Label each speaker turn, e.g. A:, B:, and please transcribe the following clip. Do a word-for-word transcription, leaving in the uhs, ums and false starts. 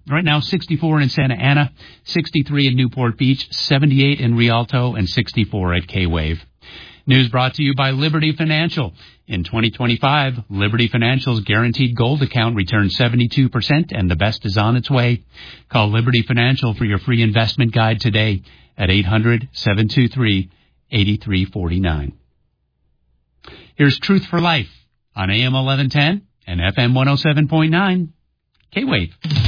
A: Right now, sixty-four in Santa Ana, sixty-three in Newport Beach, seventy-eight in Rialto, and sixty-four at K-Wave. News brought to you by Liberty Financial. In twenty twenty-five, Liberty Financial's guaranteed gold account returned seventy-two percent, and the best is on its way. Call Liberty Financial for your free investment guide today at eight hundred, seven two three, eight three four nine. Here's Truth for Life on A M eleven ten and F M one oh seven point nine, K-Wave.